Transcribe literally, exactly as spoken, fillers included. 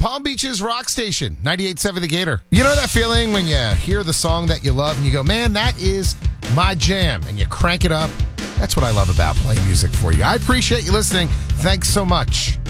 Palm Beach's Rock Station, ninety-eight point seven The Gator. You know that feeling when you hear the song that you love and you go, man, that is my jam, and you crank it up? That's what I love about playing music for you. I appreciate you listening. Thanks so much.